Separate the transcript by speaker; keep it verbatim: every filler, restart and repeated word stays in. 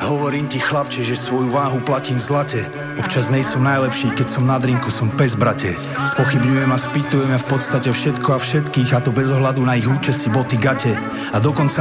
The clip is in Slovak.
Speaker 1: Hovorím ti, chlapče, že svoju váhu platím v zlate. Občas nej som najlepší, keď som na drinku, som pes, brate. Spochybňujem a spýtujem ja v podstate všetko a všetkých, a to bez ohľadu na ich účesti, boty, gate. A dokonca